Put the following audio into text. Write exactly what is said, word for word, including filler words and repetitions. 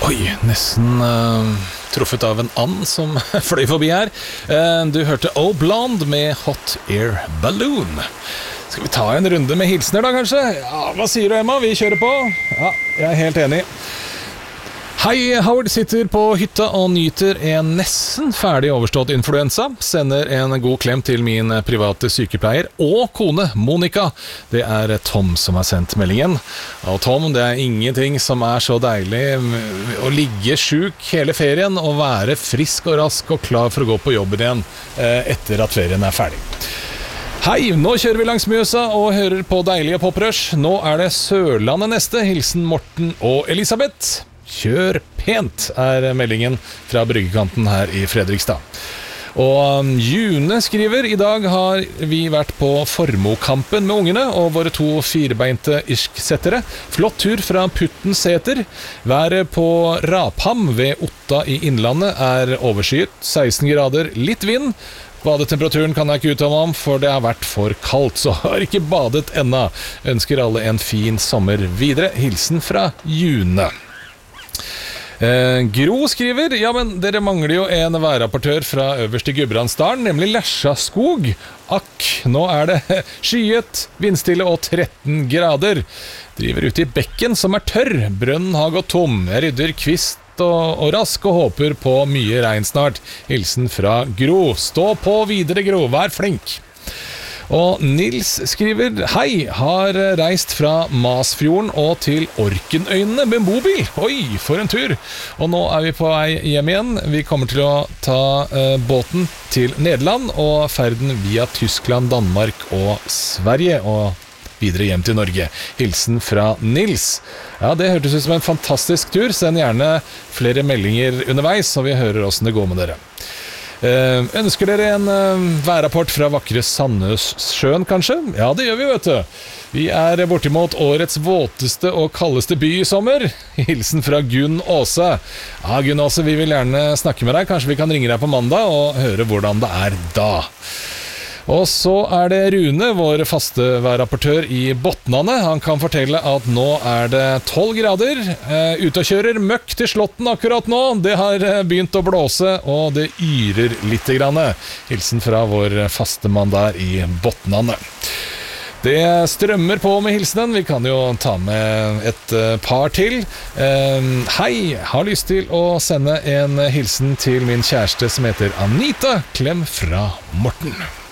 Oi, nesten uh, truffet av en and som fløy forbi her. Uh, du hørte O Blonde med Hot Air Balloon. Skal vi ta en runde med hilsener da, kanskje? Ja, hva sier du, Emma? Vi kjører på. Ja, jeg er helt enig. Hei, Howard sitter på hytta og nyter en nesten ferdig overstått influensa. Sender en god klem til min private sykepleier og kone, Monica. Det er Tom som har sendt meldingen. Og Tom, det er ingenting som er så deilig å ligge syk hele ferien og være frisk og rask og klar for å gå på jobben igjen etter at ferien er ferdig. Hei, nå kjører vi langs Mjøsa og hører på deilige poprush. Nå er det Sørlandet neste. Hilsen Morten og Elisabeth. Kjør pent, er meldingen fra bryggekanten her i Fredrikstad. Og June skriver, i dag har vi vært på Formokampen med ungene og våre to firebeinte irsksettere. Flott tur fra Puttenseter. Været på Rapham ved Otta i Innlandet er overskyet, seksten grader, litt vind. Badetemperaturen kan jeg ikke uttale om, for det har vært for kaldt, så har ikke badet ennå. Ønsker alle en fin sommer videre. Hilsen fra June. Eh, Gro skriver, ja, men dere mangler jo en værrapportør fra øverste Gudbrandsdalen, nemlig Lesjaskog. Akk, nå er det skyet, vindstille og tretten grader. Driver ute i bekken som er tørr. Brønnen har gått tom. Jeg rydder kvist og, og rask og håper på mye regn snart. Hilsen fra Gro. Stå på videre, Gro. Vær flink. Og Nils skriver, hei, har reist fra Masfjorden og til Orkenøyene med mobil. Oi, for en tur. Og nå er vi på vei hjem igjen. Vi kommer til å ta uh, båten til Nederland og ferden via Tyskland, Danmark og Sverige og videre hjem til Norge. Hilsen fra Nils. Ja, det hørtes ut som en fantastisk tur. Send gjerne flere meldinger underveis, så vi hører hvordan det går med dere. Uh, ønsker dere en uh, værrapport fra vakre Sandnessjøen, kanskje? Ja, det gjør vi, vet du. Vi er bortimot årets våteste og kaldeste by i sommer. Hilsen fra Gunn Åse. Ja, Gunn Åse, vi vil gjerne snakke med deg. Kanskje vi kan ringe deg på mandag og høre hvordan det er da. Og så er det Rune, vår faste værrapportør i Botnane. Han kan fortelle at nå er det tolv grader. Eh, ute og kjører møkk til Slåtten akkurat nå. Det har begynt å blåse, og det yrer litt grann. Hilsen fra vår faste mann der i Botnane. Det strømmer på med hilsenen. Vi kan jo ta med et par til. Eh, hei, har lyst til å sende en hilsen til min kjæreste som heter Anita. Klem fra Morten.